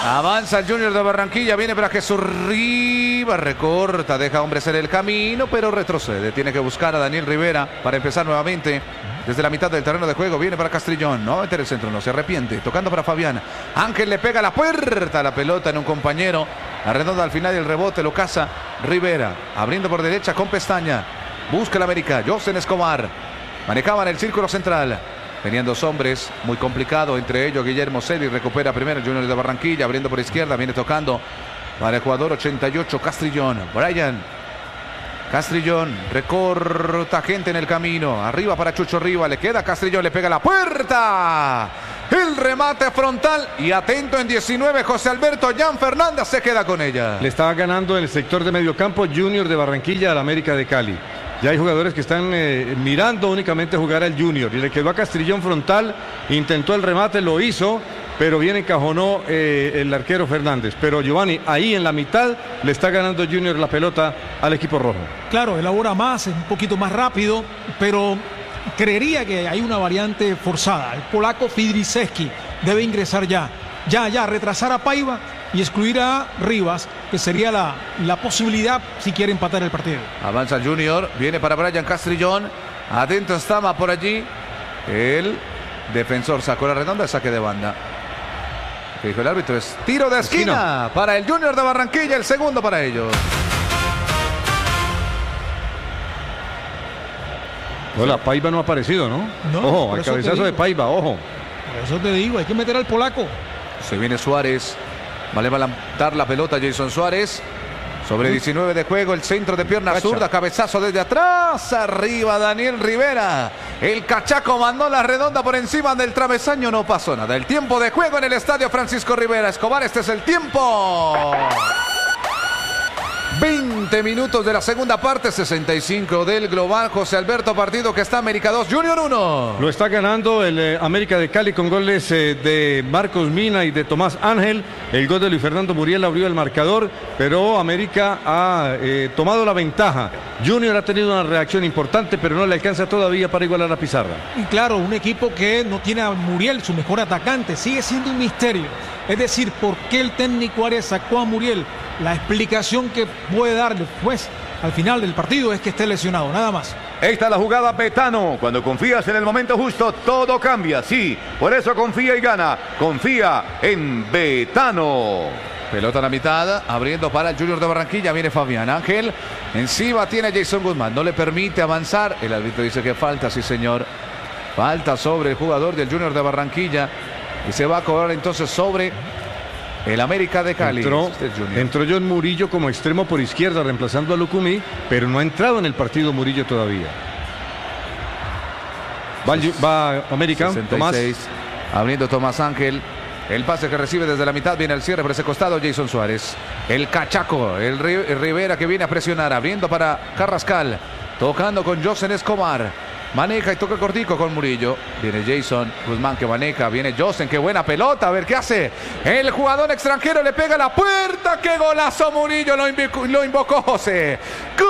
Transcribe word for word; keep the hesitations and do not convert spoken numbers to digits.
Avanza el Junior de Barranquilla, viene para Jesús Rivas, recorta, deja hombres en el camino, pero retrocede. Tiene que buscar a Daniel Rivera para empezar nuevamente desde la mitad del terreno de juego. Viene para Castrillón, no va a meter el centro, no se arrepiente. Tocando para Fabián. Ángel le pega a la puerta, la pelota en un compañero. La redonda al final y el rebote lo caza Rivera. Abriendo por derecha con Pestaña. Busca el América, Josen Escobar. Manejaban el círculo central. Venían dos hombres, muy complicado, entre ellos Guillermo Celi, recupera primero el Junior de Barranquilla, abriendo por izquierda, viene tocando para el jugador ochenta y ocho, Castrillón. Brian Castrillón, recorta gente en el camino, arriba para Chucho Rivas, le queda Castrillón, le pega la puerta. El remate frontal y atento en diecinueve, José Alberto Jan Fernández se queda con ella. Le estaba ganando en el sector de mediocampo Junior de Barranquilla al América de Cali. Ya hay jugadores que están eh, mirando únicamente jugar al Junior. Y le quedó a Castrillón frontal, intentó el remate, lo hizo, pero bien encajonó eh, el arquero Fernández. Pero Giovanni, ahí en la mitad le está ganando Junior la pelota al equipo rojo. Claro, elabora más, es un poquito más rápido, pero creería que hay una variante forzada. El polaco Fidriszewski debe ingresar ya. Ya, ya, retrasar a Paiva y excluir a Rivas, que sería la, la posibilidad si quiere empatar el partido. Avanza el Junior, viene para Brian Castrillón, atento estaba por allí, el defensor sacó la redonda, saque de banda. Que dijo el árbitro, es tiro de esquina, esquina para el Junior de Barranquilla, el segundo para ellos. Hola, Paiva no ha aparecido, ¿no? No, ojo, al cabezazo de Paiva, ojo. Por eso te digo, hay que meter al polaco. Se viene Suárez. Vale, va a levantar la pelota Jason Suárez. Sobre diecinueve de juego, el centro de pierna Cacha. zurda, cabezazo desde atrás. Arriba Daniel Rivera. El cachaco mandó la redonda por encima del travesaño. No pasó nada. El tiempo de juego en el estadio Francisco Rivera Escobar. Este es el tiempo. veinte minutos de la segunda parte, sesenta y cinco del global. José Alberto, partido que está América dos, Junior uno. Lo está ganando el eh, América de Cali con goles eh, de Marcos Mina y de Tomás Ángel. El gol de Luis Fernando Muriel abrió el marcador, pero América ha eh, tomado la ventaja. Junior ha tenido una reacción importante, pero no le alcanza todavía para igualar la pizarra. Y claro, un equipo que no tiene a Muriel, su mejor atacante, sigue siendo un misterio. Es decir, ¿por qué el técnico Arias sacó a Muriel? La explicación que puede darle pues al final del partido es que esté lesionado, nada más. Esta es la jugada Betano. Cuando confías en el momento justo, todo cambia. Sí, por eso confía y gana. Confía en Betano. Pelota a la mitad, abriendo para el Junior de Barranquilla. Viene Fabián Ángel. Encima tiene a Jason Guzmán. No le permite avanzar. El árbitro dice que falta, sí señor. Falta sobre el jugador del Junior de Barranquilla. Y se va a cobrar entonces sobre el América de Cali. Entró, entró John Murillo como extremo por izquierda, reemplazando a Lucumí, pero no ha entrado en el partido Murillo todavía. Va, va América, sesenta y seis, Tomás. Abriendo Tomás Ángel. El pase que recibe desde la mitad, viene al cierre por ese costado Jason Suárez. El cachaco, el, el Rivera que viene a presionar, abriendo para Carrascal. Tocando con Josen Escobar. Maneja y toca cortico con Murillo. Viene Jason Guzmán que maneja. Viene Josen, qué buena pelota. A ver qué hace. El jugador extranjero le pega a la puerta. ¡Qué golazo Murillo! Lo invocó, lo invocó José. ¡Gol!